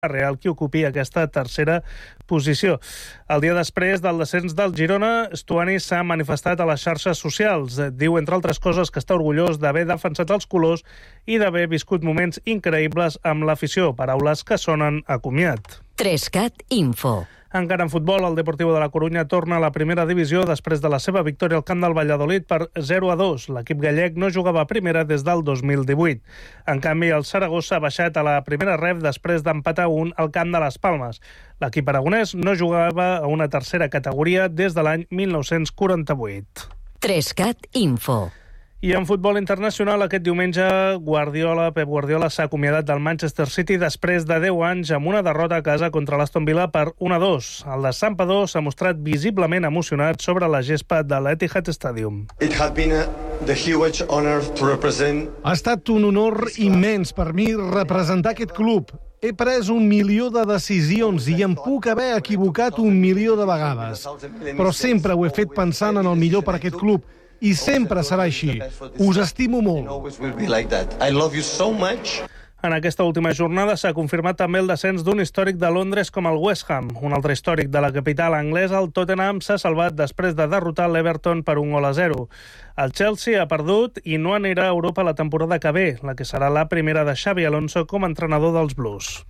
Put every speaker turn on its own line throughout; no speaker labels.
Real qui ocupi aquesta tercera posició. El dia després del descens del Girona, Stuani s'ha manifestat a les xarxes socials. Diu, entre altres coses, que està orgullós d'haver defensat els colors i d'haver viscut moments increïbles amb l'afició. Paraules que sonen a comiat.
3CAT Info.
Encara en futbol, el Deportivo de la Corunya torna a la primera divisió després de la seva victòria al camp del Valladolid per 0-2. L'equip gallec no jugava a primera des del 2018. En canvi, el Saragossa ha baixat a la primera ref després d'empatar 1 al camp de les Palmes. L'equip aragonès no jugava a una tercera categoria des de l'any 1948.
3CAT Info.
I en futbol internacional, aquest diumenge, Pep Guardiola s'ha acomiadat del Manchester City després de 10 anys amb una derrota a casa contra l'Aston Villa per 1-2. El de Santpedor s'ha mostrat visiblement emocionat sobre la gespa de l'Etihad Stadium.
Ha estat un honor immens per mi representar aquest club. He pres 1 milió de decisions i em puc haver equivocat 1 milió de vegades. Però sempre ho he fet pensant en el millor per aquest club. I sempre serà així. Us estimo molt.
En aquesta última jornada s'ha confirmat també el descens d'un històric de Londres com el West Ham. Un altre històric de la capital anglesa, el Tottenham, s'ha salvat després de derrotar l'Everton per 1-0. El Chelsea ha perdut i no anirà a Europa la temporada que ve, la que serà la primera de Xabi Alonso com a entrenador dels Blues.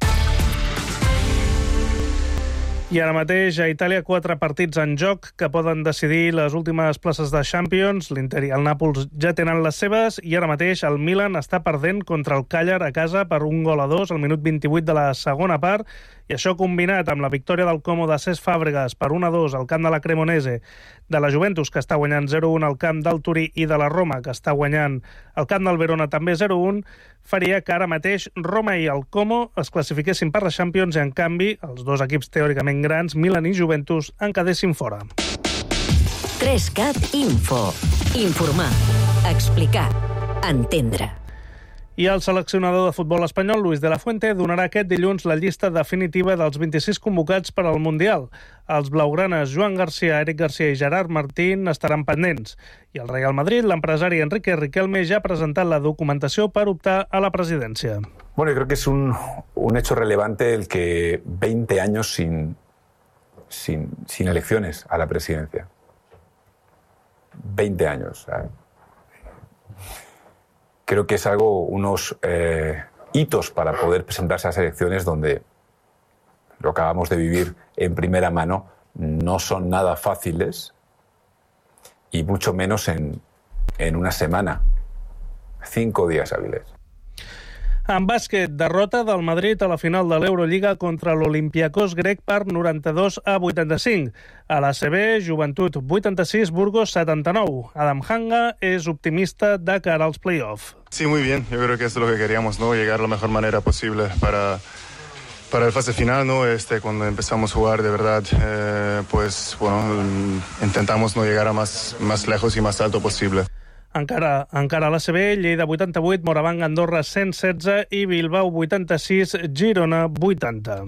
I ara mateix a Itàlia 4 partits en joc que poden decidir les últimes places de Champions. L'Inter i el Nàpols ja tenen les seves i ara mateix el Milan està perdent contra el Càller a casa per 1-2 al minut 28 de la segona part, i això combinat amb la victòria del Como de Cesc Fàbregas per 1-2 al camp de la Cremonese, de la Juventus, que està guanyant 0-1 al camp del Turí, i de la Roma, que està guanyant al camp del Verona també 0-1, faria que ara mateix Roma i el Como es classifiquessin per la Champions i, en canvi, els dos equips teòricament grans, Milan i Juventus, en quedessin fora.
3CAT Info. Informar, explicar, entendre.
I el seleccionador de futbol espanyol, Luis de la Fuente, donarà aquest dilluns la llista definitiva dels 26 convocats per al Mundial. Els blaugranes Joan Garcia, Eric Garcia i Gerard Martín estaran pendents. I el Real Madrid, l'empresari Enrique Riquelme, ja ha presentat la documentació per optar a la presidència.
Bueno, yo creo que es un hecho relevante el que 20 años sin elecciones a la presidencia. 20 años, ¿sabes? Creo que es unos hitos para poder presentarse a las elecciones donde lo acabamos de vivir en primera mano, no son nada fáciles y mucho menos en una semana, 5 días hábiles.
En bàsquet, derrota del Madrid a la final de l'Eurolliga contra l'Olympiacos grec per 92-85. A l'ACB, Joventut 86, Burgos 79. Adam Hanga és optimista de cara als play-off.
Sí, muy bien. Yo creo que eso es lo que queríamos, ¿no? Llegar a la mejor manera posible para el fase final, ¿no? Cuando empezamos a jugar de verdad, pues bueno, intentamos no llegar a más lejos y más alto posible.
Encara a l'ACB, Lleida 88, Moravang Andorra 116 i Bilbao 86, Girona 80.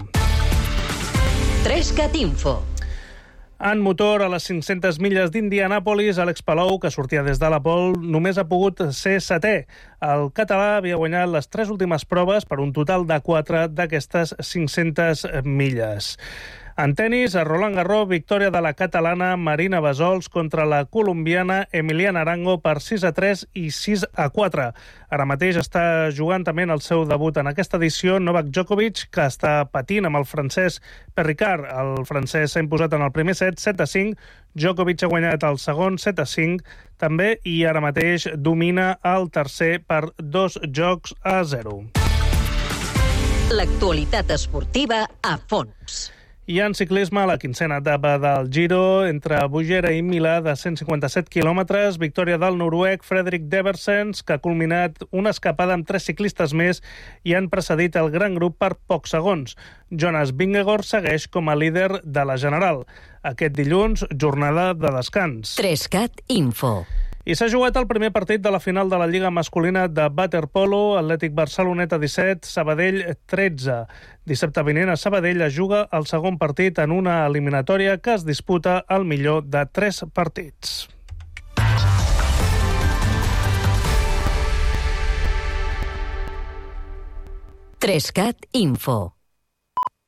3CAT Info.
En motor, a les 500 milles d'Indianàpolis, Àlex Palou, que sortia des de la pol, només ha pogut ser setè. El català havia guanyat les 3 últimes proves per un total de 4 d'aquestes 500 milles. En tenis, a Roland Garros, victòria de la catalana Marina Bassols contra la colombiana Emiliana Arango per 6-3 i 6-4. Ara mateix està jugant també en el seu debut en aquesta edició Novak Djokovic, que està patint amb el francès Perricard. El francès s'ha imposat en el primer set 7-5, Djokovic ha guanyat el segon 7-5 també, i ara mateix domina el tercer per 2-0.
L'actualitat esportiva a fons.
I en ciclisme, la 15a etapa del Giro, entre Bugera i Milà, de 157 quilòmetres, victòria del noruec Fredrik Deversens, que ha culminat una escapada amb 3 ciclistes més i han precedit el gran grup per pocs segons. Jonas Vingegaard segueix com a líder de la general. Aquest dilluns, jornada de descans.
3CAT Info.
I s'ha jugat el primer partit de la final de la Lliga masculina de waterpolo, Atlètic Barceloneta 17, Sabadell 13. Dissabte vinent a Sabadell es juga el segon partit en una eliminatòria que es disputa al millor de 3 partits.
Trescat Info.